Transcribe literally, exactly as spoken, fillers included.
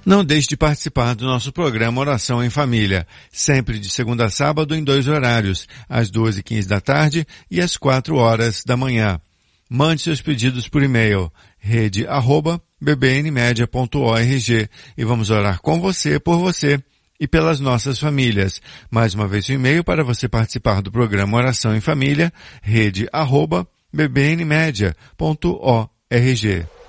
Não deixe de participar do nosso programa Oração em Família, sempre de segunda a sábado em dois horários, às duas e quinze da tarde e às quatro horas da manhã. Mande seus pedidos por e-mail, rede arroba b b n media ponto org, e vamos orar com você, por você e pelas nossas famílias. Mais uma vez o e-mail para você participar do programa Oração em Família, rede arroba b b n media ponto org.